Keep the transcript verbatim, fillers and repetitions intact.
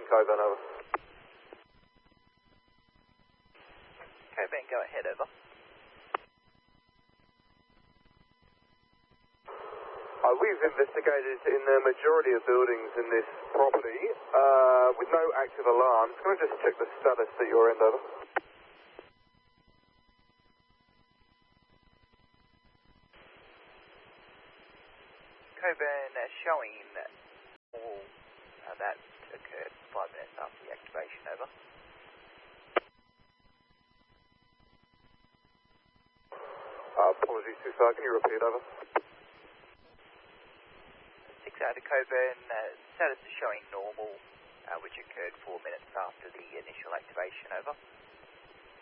Coburn, over. Coburn, go ahead, over. Uh, we've investigated in the majority of buildings in this property uh, with no active alarms. Can I just check the status at your end, over? Coburn uh, showing all uh, that occurred five minutes after the activation, over. Uh, apologies, six R, can you repeat, over? six R to Coburn, uh, status is showing normal, uh, which occurred four minutes after the initial activation, over.